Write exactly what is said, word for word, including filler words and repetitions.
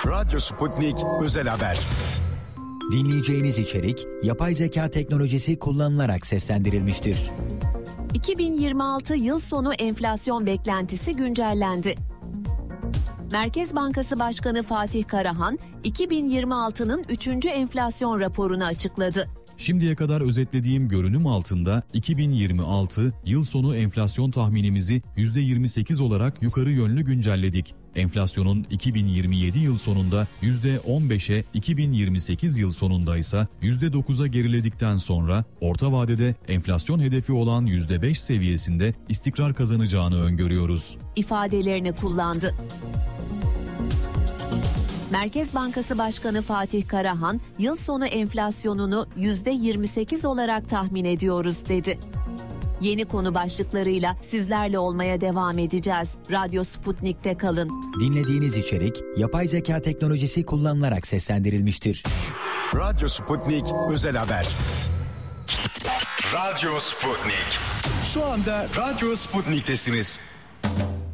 Radyo Sputnik Özel Haber. Dinleyeceğiniz içerik yapay zeka teknolojisi kullanılarak seslendirilmiştir. iki bin yirmi altı yıl sonu enflasyon beklentisi güncellendi. Merkez Bankası Başkanı Fatih Karahan, iki bin yirmi altının üçüncü enflasyon raporunu açıkladı. Şimdiye kadar özetlediğim görünüm altında iki bin yirmi altı yıl sonu enflasyon tahminimizi yüzde yirmi sekiz olarak yukarı yönlü güncelledik. Enflasyonun iki bin yirmi yedi yıl sonunda yüzde on beşe, iki bin yirmi sekiz yıl sonunda ise yüzde dokuza geriledikten sonra orta vadede enflasyon hedefi olan yüzde beş seviyesinde istikrar kazanacağını öngörüyoruz ifadelerini kullandı. Merkez Bankası Başkanı Fatih Karahan, yıl sonu enflasyonunu yüzde yirmi sekiz olarak tahmin ediyoruz dedi. Yeni konu başlıklarıyla sizlerle olmaya devam edeceğiz. Radyo Sputnik'te kalın. Dinlediğiniz içerik yapay zeka teknolojisi kullanılarak seslendirilmiştir. Radyo Sputnik Özel Haber. Radyo Sputnik. Şu anda Radyo Sputnik'tesiniz.